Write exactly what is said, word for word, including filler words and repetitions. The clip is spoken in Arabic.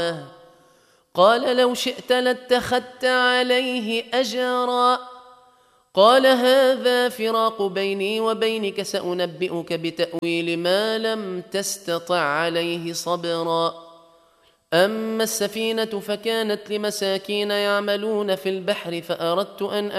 قال لو شئت لاتخذت عليه أجرا قال هذا فراق بيني وبينك سأنبئك بتأويل ما لم تستطع عليه صبرا أما السفينة فكانت لمساكين يعملون في البحر فأردت أن